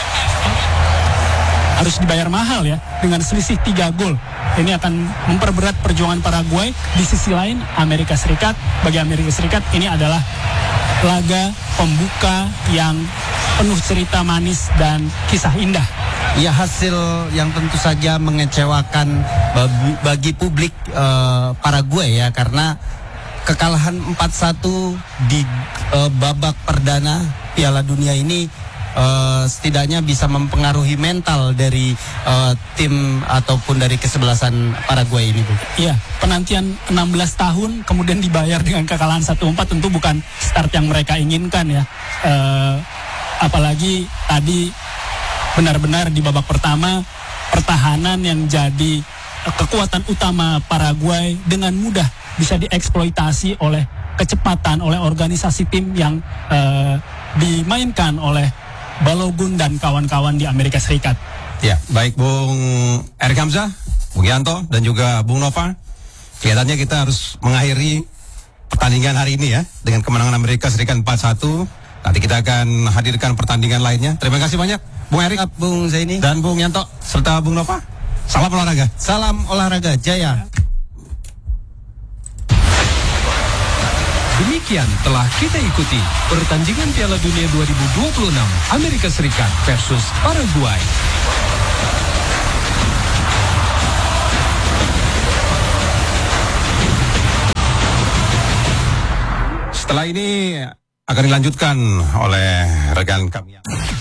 harus dibayar mahal ya, dengan selisih tiga gol. Ini akan memperberat perjuangan Paraguay. Di sisi lain Amerika Serikat, bagi Amerika Serikat ini adalah laga pembuka yang penuh cerita manis dan kisah indah. Ya, hasil yang tentu saja mengecewakan bagi, bagi publik uh, Paraguay ya, karena kekalahan empat satu di uh, babak perdana Piala Dunia ini uh, setidaknya bisa mempengaruhi mental dari uh, tim ataupun dari kesebelasan Paraguay ini, Bu. Iya, penantian enam belas tahun kemudian dibayar dengan kekalahan satu empat tentu bukan start yang mereka inginkan ya. Uh, apalagi tadi benar-benar di babak pertama pertahanan yang jadi kekuatan utama Paraguay dengan mudah bisa dieksploitasi oleh kecepatan, oleh organisasi tim yang uh, dimainkan oleh Balogun dan kawan-kawan di Amerika Serikat. Ya, baik Bung Erik Hamzah, Bung Yanto dan juga Bung Nova. Kelihatannya kita harus mengakhiri pertandingan hari ini ya dengan kemenangan Amerika Serikat empat satu. Nanti kita akan hadirkan pertandingan lainnya. Terima kasih banyak Bung Erik, Bung Zaini, dan Bung Yanto, serta Bung Nova. Salam olahraga. Salam olahraga, jaya. Demikian telah kita ikuti pertandingan Piala Dunia dua ribu dua puluh enam Amerika Serikat versus Paraguay. Setelah ini akan dilanjutkan oleh rekan kami.